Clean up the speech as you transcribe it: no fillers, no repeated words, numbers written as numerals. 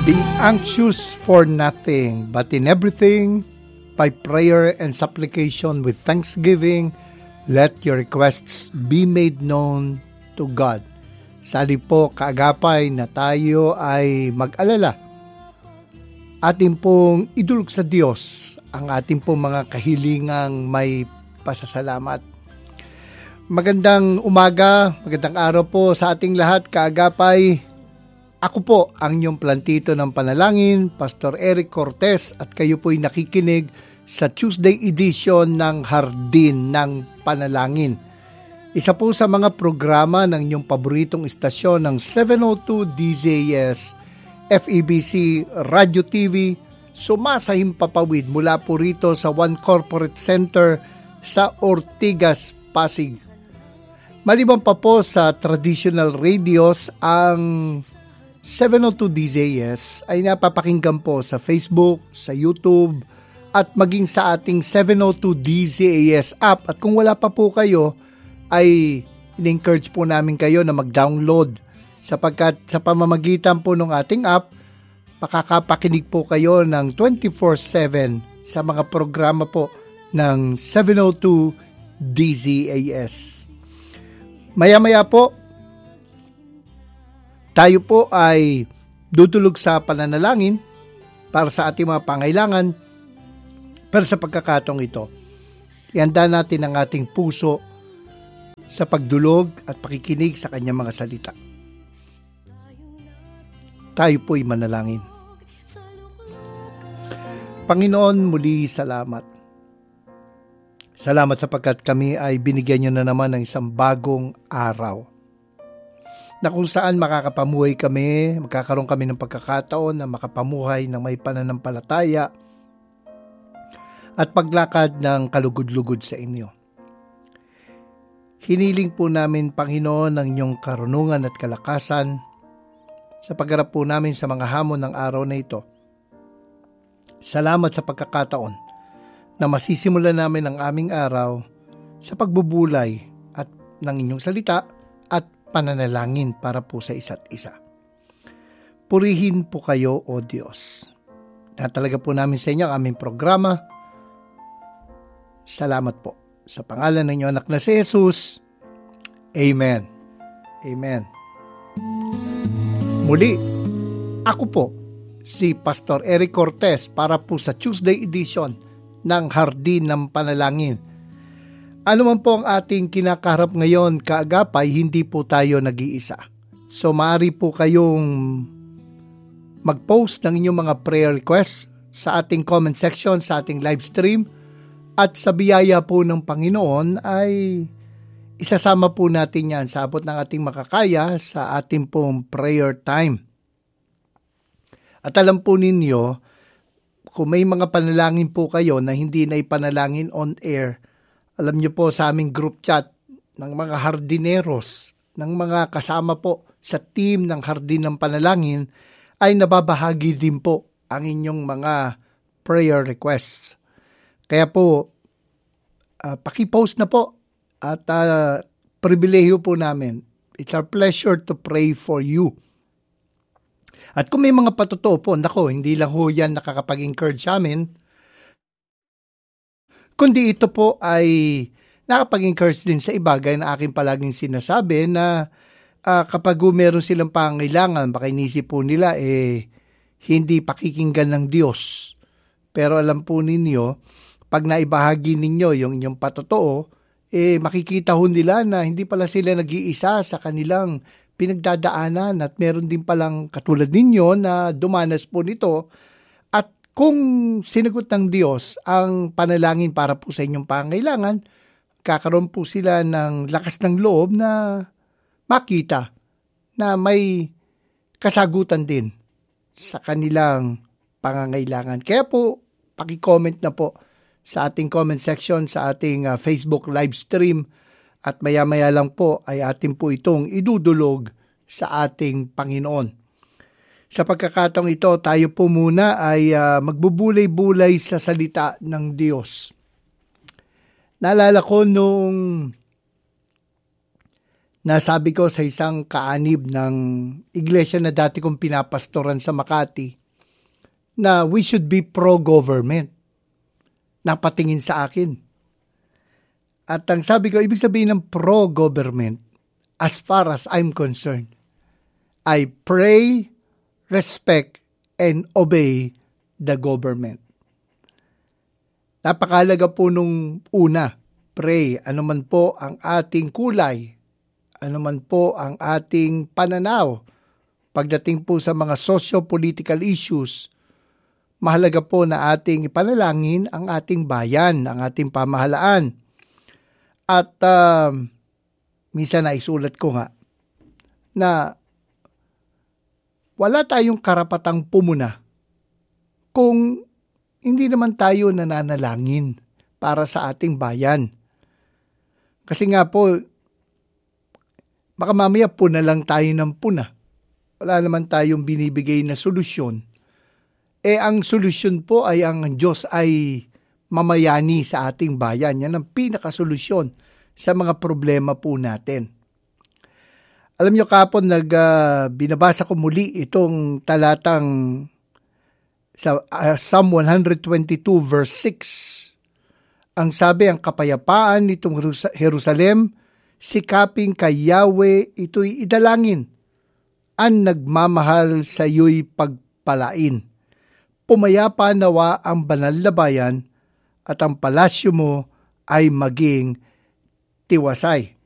Be anxious for nothing, but in everything, by prayer and supplication with thanksgiving, let your requests be made known to God. Sali po kaagapay na tayo ay mag-alala. Atin pong idulog sa Diyos ang ating pong mga kahilingang may pasasalamat. Magandang umaga, magandang araw po sa ating lahat kaagapay. Ako po ang inyong plantito ng panalangin, Pastor Eric Cortez, at kayo po'y nakikinig sa Tuesday edition ng Hardin ng Panalangin. Isa po sa mga programa ng inyong paboritong istasyon ng 702 DZS, FEBC Radio TV, sumasahim papawid mula po rito sa One Corporate Center sa Ortigas, Pasig. Maliban pa po sa traditional radios, ang 702 DZS ay napapakinggan po sa Facebook, sa YouTube, at maging sa ating 702 DZS app. At kung wala pa po kayo, ay in-encourage po namin kayo na mag-download sapagkat sa pamamagitan po ng ating app, makakapakinig po kayo ng 24/7 sa mga programa po ng 702 DZS. Maya-maya po, tayo po ay dudulog sa pananalangin para sa ating mga pangailangan. Pero sa pagkakataong ito, ihanda natin ang ating puso sa pagdulog at pakikinig sa kanyang mga salita. Tayo po'y manalangin. Panginoon, muli salamat. Salamat sapagkat kami ay binigyan niyo na naman ng isang bagong araw, na kung saan makakapamuhay kami, magkakaroon kami ng pagkakataon na makapamuhay ng may pananampalataya at paglakad ng kalugod-lugod sa inyo. Hiniling po namin, Panginoon, ang inyong karunungan at kalakasan sa pagharap po namin sa mga hamon ng araw na ito. Salamat sa pagkakataon na masisimulan namin ang aming araw sa pagbubulay at ng inyong salita at pananalangin para po sa isa't isa. Purihin po kayo, O Diyos. Natalaga po namin sa inyo ang aming programa. Salamat po. Sa pangalan ng inyong anak na si Jesus. Amen. Amen. Muli, ako po, si Pastor Eric Cortez para po sa Tuesday edition ng Hardin ng Panalangin. Ano man po ang ating kinakaharap ngayon, kaagapay, hindi po tayo nag-iisa. So, maaari po kayong mag-post ng inyong mga prayer requests sa ating comment section, sa ating live stream. At sa biyaya po ng Panginoon ay isasama po natin yan sa abot ng ating makakaya sa ating pong prayer time. At alam po ninyo, kung may mga panalangin po kayo na hindi na ipanalangin on air, alam niyo po sa aming group chat ng mga hardineros, ng mga kasama po sa team ng Hardin ng Panalangin, ay nababahagi din po ang inyong mga prayer requests. Kaya po, paki-post na po at pribilehiyo po namin. It's our pleasure to pray for you. At kung may mga patotoo po, hindi lang ho yan nakakapag-encourage sa amin, kundi ito po ay nakapag-encourage din sa iba, gaya na aking palaging sinasabi na kapag meron silang pangailangan, baka inisip po nila hindi pakikinggan ng Diyos. Pero alam po ninyo, pag naibahagi ninyo yung inyong patotoo, makikita ho nila na hindi pala sila nag-iisa sa kanilang pinagdadaanan at meron din palang katulad ninyo na dumanas po nito. At kung sinagot ng Diyos ang panalangin para po sa inyong pangailangan, kakaroon po sila ng lakas ng loob na makita na may kasagutan din sa kanilang pangangailangan. Kaya po, paki-comment na po sa ating comment section, sa ating Facebook live stream, at maya-maya lang po ay atin po itong idudulog sa ating Panginoon. Sa pagkakataong ito, tayo po muna ay magbubulay-bulay sa salita ng Diyos. Naalala ko nung Nasabi ko sa isang kaanib ng iglesia na dati kong pinapastoran sa Makati na we should be pro-government. Napatingin sa akin. At ang sabi ko, ibig sabihin ng pro-government, as far as I'm concerned, I pray, respect, and obey the government. Napakahalaga po nung una, pray, anuman po ang ating kulay, anuman po ang ating pananaw, pagdating po sa mga socio-political issues, mahalaga po na ating ipanalangin ang ating bayan, ang ating pamahalaan. At minsan na isulat ko nga na wala tayong karapatang pumuna kung hindi naman tayo nananalangin para sa ating bayan. Kasi nga po, baka mamaya puna lang tayo ng puna. Wala naman tayong binibigay na solusyon. Ang solusyon po ay ang Diyos ay mamayani sa ating bayan. Yan ang pinakasolusyon sa mga problema po natin. Alam nyo kapon, binabasa ko muli itong talatang sa Psalm 122 verse 6. Ang sabi, ang kapayapaan nitong Jerusalem, sikaping kay Yahweh ito'y idalangin. Ang nagmamahal sa iyo'y pagpalain. Pumayapa nawa ang banal na bayan at ang palasyo mo ay maging tiwasay.